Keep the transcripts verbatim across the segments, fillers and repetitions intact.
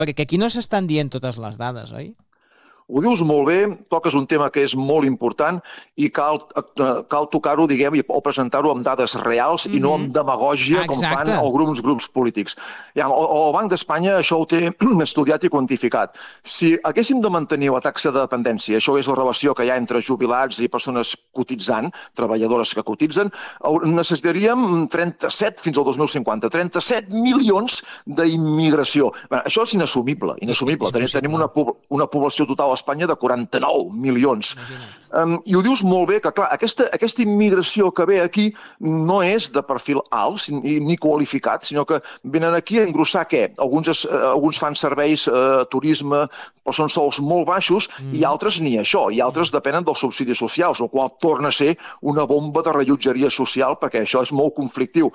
perquè aquí no s'estan dient totes les dades, oi? Ho dius molt bé, toques un tema que és molt important i cal, cal tocar-ho, diguem, o presentar-ho amb dades reals mm-hmm. i no amb demagògia, com fan alguns grups polítics. Ja, el, el Banc d'Espanya això ho té estudiat i quantificat. Si haguéssim de mantenir la taxa de dependència, això és la relació que hi ha entre jubilats i persones cotitzant, treballadores que cotitzen, necessitaríem trenta-set fins al dos mil cinquanta, trenta-set milions d'immigració. Bé, això és inassumible, inassumible. Tenim, tenim una, una població total a Espanya de quaranta-nou milions. Um, I ho dius molt bé, que clar, aquesta, aquesta immigració que ve aquí no és de perfil alt ni, ni qualificat, sinó que venen aquí a engrossar què? Alguns, es, uh, alguns fan serveis, uh, turisme, però són sous molt baixos, mm. i altres ni això, i altres depenen dels subsidis socials, el qual torna a ser una bomba de rellotgeria social, perquè això és molt conflictiu.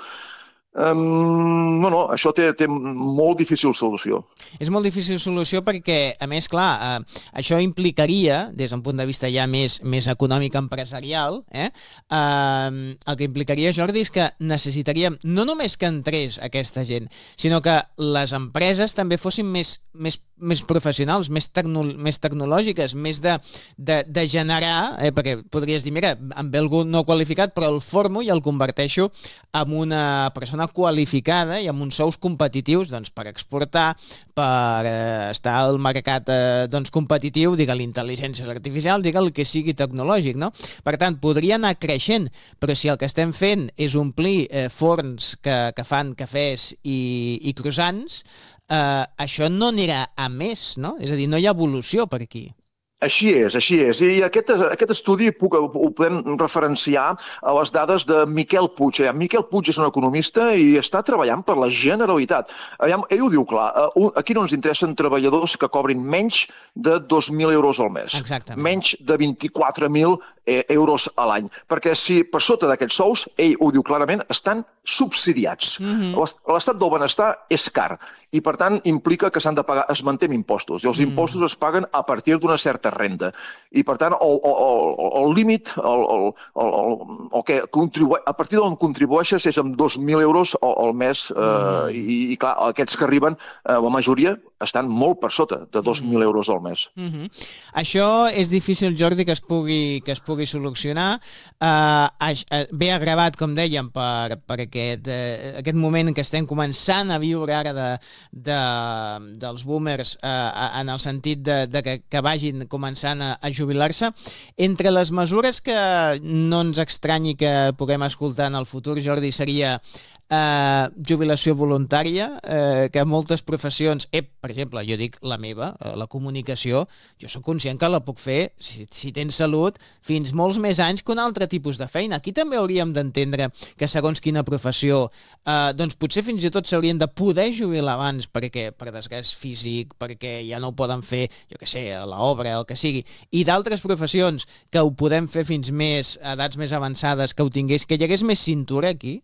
Um, no, no, això té, té molt difícil solució. És molt difícil solució perquè, a més, clar, eh, això implicaria, des d'un punt de vista ja més, més econòmic empresarial, eh, eh, el que implicaria, Jordi, és que necessitaríem no només que entrés aquesta gent, sinó que les empreses també fossin més, més, més professionals, més, tecno, més tecnològiques, més de, de, de generar, eh, perquè podries dir, mira, em ve algú no qualificat, però el formo i el converteixo en una persona qualificada i amb uns sous competitius doncs, per exportar, per eh, estar al mercat eh, doncs, competitiu, digue l'intel·ligència artificial, digue el que sigui tecnològic, no? Per tant, podria anar creixent, però si el que estem fent és omplir eh, forns que, que fan cafès i, i croissants, eh, això no anirà a més, no? És a dir, no hi ha evolució per aquí. Així és, així és. I aquest, aquest estudi puc, ho podem referenciar a les dades de Miquel Puig. Miquel Puig és un economista i està treballant per la Generalitat. Ell ho diu clar, aquí no ens interessen treballadors que cobrin menys de dos mil euros al mes. Exactament. Menys de vint-i-quatre mil euros a l'any. Perquè si per sota d'aquests sous, ell ho diu clarament, estan subsidiats. Mm-hmm. L'estat del benestar és car i, per tant, implica que s'han de pagar, es mantén impostos, i els mm. impostos es paguen a partir d'una certa renda. I, per tant, el, el, el límit, el, el, el, el que contribueix, a partir d'on contribueixes és amb dos mil euros al, al mes, eh, mm. i, i, clar, aquests que arriben, eh, la majoria, estan molt per sota de dos mil mm. euros al mes. Mm-hmm. Això és difícil, Jordi, que es pugui, que es pugui solucionar. Uh, ve agravat, com dèiem, per, per aquest, uh, aquest moment en què estem començant a viure ara de, de, dels boomers, uh, en el sentit de, de que, que vagin començant a, a jubilar-se. Entre les mesures que no ens estranyi que puguem escoltar en el futur, Jordi, seria Uh, jubilació voluntària, uh, que moltes professions, eh, per exemple, jo dic la meva, uh, la comunicació, jo soc conscient que la puc fer, si, si tens salut, fins molts més anys que un altre tipus de feina. Aquí també hauríem d'entendre que segons quina professió, uh, doncs potser fins i tot s'haurien de poder jubilar abans perquè per desgast físic, perquè ja no ho poden fer, jo què sé, a l'obra, el que sigui, i d'altres professions que ho podem fer fins més edats més avançades, que ho tingués, que hi hagués més cintura aquí.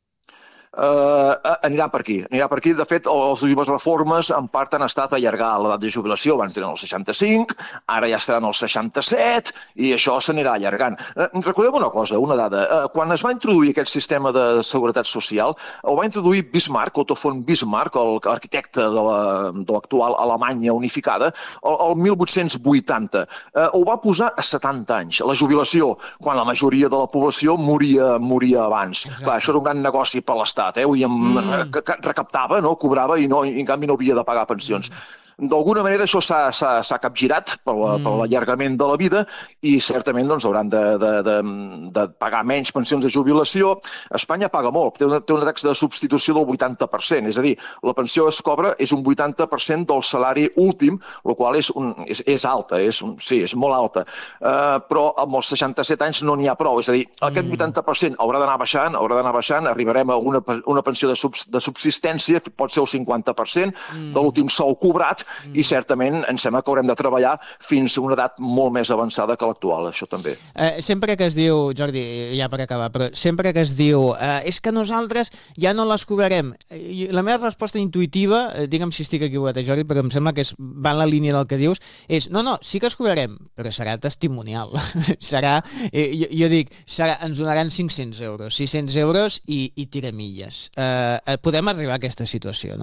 Uh, anirà per aquí. Anirà per aquí. De fet, les últimes reformes en part han estat allargar l'edat de jubilació. Abans eren els seixanta-cinc, ara ja estaran els seixanta-set, i això s'anirà allargant. Uh, recordem una cosa, una dada. Uh, quan es va introduir aquest sistema de seguretat social, el va introduir Bismarck, Otto von Bismarck, l'arquitecte de l'actual Alemanya unificada, el, el mil vuit-cents vuitanta. Uh, ho va posar a setanta anys, la jubilació, quan la majoria de la població moria, moria abans. Clar, això era un gran negoci per l'Estat. Eh? Vull dir, mm. recaptava, no? Cobrava i, no, i en canvi no havia de pagar pensions. Mm. D'alguna manera això s'ha capgirat per l'allargament de la vida i certament doncs, hauran de, de, de, de pagar menys pensions de jubilació. Espanya paga molt, té una, té una taxa de substitució del vuitanta per cent, és a dir, la pensió que es cobra és un vuitanta per cent del salari últim, el qual és, un, és, és alta, és, un, sí, és molt alta, uh, però amb els seixanta-set anys no n'hi ha prou, és a dir, aquest vuitanta per cent haurà d'anar baixant, haurà d'anar baixant, arribarem a una, una pensió de, sub, de subsistència, pot ser el cinquanta per cent mm. de l'últim sou cobrat, i certament em sembla que haurem de treballar fins a una edat molt més avançada que l'actual, això també. Eh, sempre que es diu, Jordi, ja per acabar, però sempre que es diu eh, és que nosaltres ja no les cobrarem. I la meva resposta intuïtiva, eh, digue'm si estic equivocat, Jordi, però em sembla que és, va en la línia del que dius, és no, no, sí que es cobrarem, però serà testimonial. serà, eh, jo, jo dic, serà, ens donaran cinc-cents euros, sis-cents euros i, i tiramilles. Eh, podem arribar a aquesta situació, no?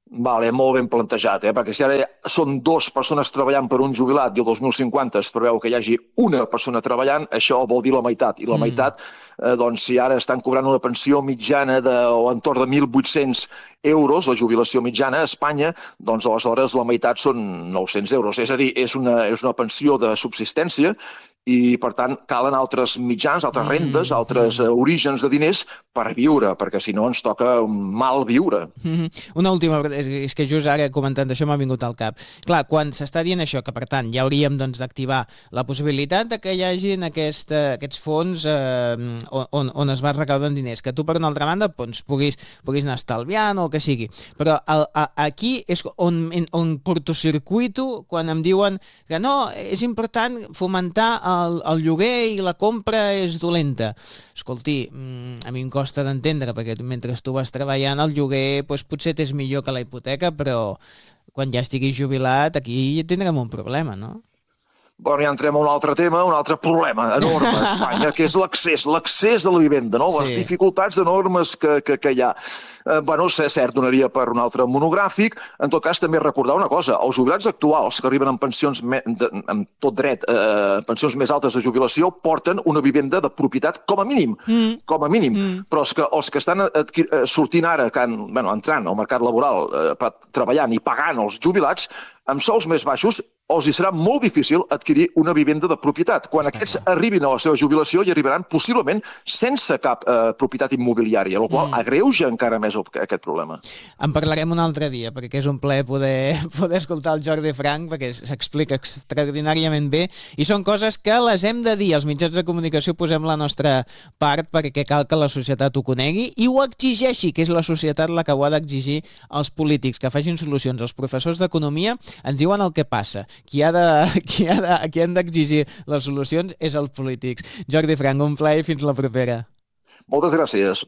Vale, molt ben plantejat, eh? Perquè si ara són dues persones treballant per un jubilat i el dos mil cinquanta es preveu que hi hagi una persona treballant, això vol dir la meitat. I la mm. meitat, eh, doncs, si ara estan cobrant una pensió mitjana de, o entorn de mil vuit-cents euros, la jubilació mitjana a Espanya, doncs aleshores la meitat són nou-cents euros. És a dir, és una, és una pensió de subsistència i, per tant, calen altres mitjans, altres rendes, altres uh, orígens de diners per viure, perquè si no ens toca mal viure. Mm-hmm. Una última, és que just ara comentant això m'ha vingut al cap. Clar, quan s'està dient això, que per tant ja hauríem doncs, d'activar la possibilitat de que hi hagi aquest, aquests fons eh, on, on es va recaudant diners, que tu per una altra banda doncs, puguis, puguis anar estalviant o el que sigui, però el, a, aquí és on, on cortocircuito quan em diuen que no, és important fomentar el, el lloguer i la compra és dolenta. Escolti, a mi em costa d'entendre, perquè mentre tu vas treballant el lloguer doncs, potser t'és millor que la hipoteca, però quan ja estiguis jubilat aquí tindrem un problema, no? Bueno, ja entrem a un altre tema, un altre problema enorme a Espanya, que és l'accés, l'accés a la vivenda, no? Les sí. dificultats enormes que, que, que hi ha. Eh, bueno, és cert, donaria per un altre monogràfic. En tot cas, també recordar una cosa. Els jubilats actuals, que arriben amb pensions, me, de, amb tot dret, eh, pensions més altes de jubilació, porten una vivenda de propietat com a mínim, mm. com a mínim. Mm. Però els que, els que estan adquir, sortint ara, que han, bueno, entrant al mercat laboral, eh, treballant i pagant els jubilats, amb sous més baixos, els hi serà molt difícil adquirir una vivenda de propietat. Quan Està aquests clar. arribin a la seva jubilació hi arribaran possiblement sense cap eh, propietat immobiliària, el qual mm. agreuja encara més aquest problema. En parlarem un altre dia, perquè és un plaer poder, poder escoltar el Jordi Frank, perquè s'explica extraordinàriament bé, i són coses que les hem de dir. Els mitjans de comunicació posem la nostra part perquè cal que la societat ho conegui i ho exigeixi, que és la societat la que ho ha d'exigir als polítics, que facin solucions. Els professors d'economia ens diuen el que passa. Qui ha de, qui ha de, qui han d'exigir les solucions és els polítics. Jordi Frank, un plaer i fins la propera. Moltes gràcies.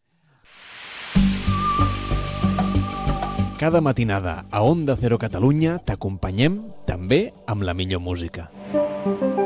Cada matinada a Onda Cero Catalunya t'acompanyem també amb la millor música.